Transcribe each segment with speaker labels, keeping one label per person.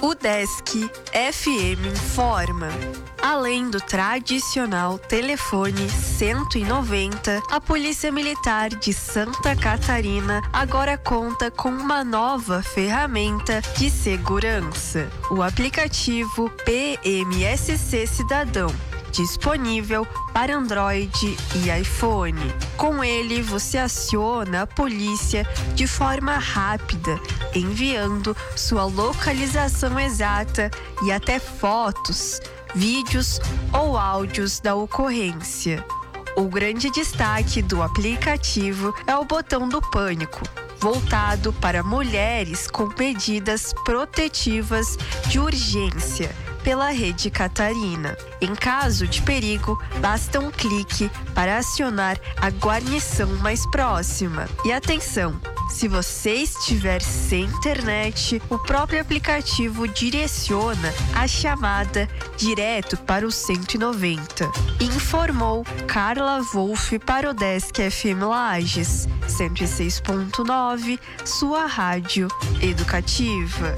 Speaker 1: O Desk FM informa. Além do tradicional telefone 190, a Polícia Militar de Santa Catarina agora conta com uma nova ferramenta de segurança: o aplicativo PMSC Cidadão, disponível para Android e iPhone. Com ele, você aciona a polícia de forma rápida, enviando sua localização exata e até fotos, vídeos ou áudios da ocorrência. O grande destaque do aplicativo é o botão do pânico, voltado para mulheres com medidas protetivas de urgência pela Rede Catarina. Em caso de perigo, basta um clique para acionar a guarnição mais próxima. E atenção! Se você estiver sem internet, o próprio aplicativo direciona a chamada direto para o 190. Informou Carla Wolff para o Desk FM Lages, 106.9, sua rádio educativa.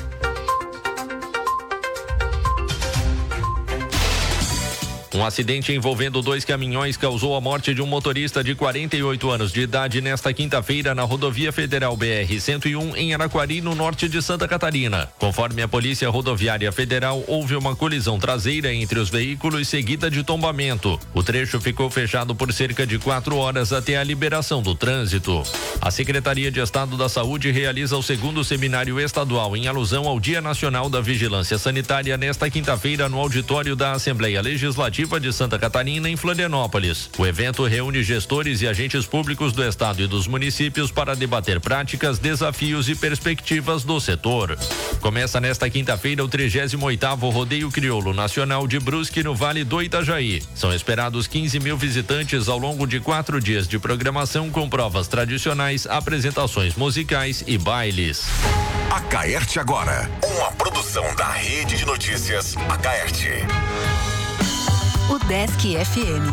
Speaker 2: Um acidente envolvendo 2 caminhões causou a morte de um motorista de 48 anos de idade nesta quinta-feira na rodovia federal BR-101 em Araquari, no norte de Santa Catarina. Conforme a Polícia Rodoviária Federal, houve uma colisão traseira entre os veículos seguida de tombamento. O trecho ficou fechado por cerca de 4 horas até a liberação do trânsito. A Secretaria de Estado da Saúde realiza o 2º seminário estadual em alusão ao Dia Nacional da Vigilância Sanitária nesta quinta-feira no auditório da Assembleia Legislativa de Santa Catarina, em Florianópolis. O evento reúne gestores e agentes públicos do estado e dos municípios para debater práticas, desafios e perspectivas do setor. Começa nesta quinta-feira o 38º Rodeio Crioulo Nacional de Brusque, no Vale do Itajaí. São esperados 15 mil visitantes ao longo de 4 dias de programação com provas tradicionais, apresentações musicais e bailes.
Speaker 3: Acaerte agora, uma produção da Rede de Notícias Acaerte.
Speaker 4: O Desk FM.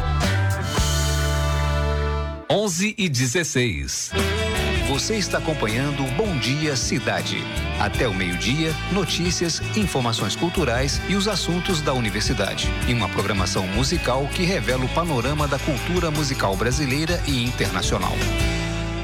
Speaker 5: 11:16. Você está acompanhando o Bom Dia Cidade. Até o meio-dia, notícias, informações culturais e os assuntos da universidade. E uma programação musical que revela o panorama da cultura musical brasileira e internacional.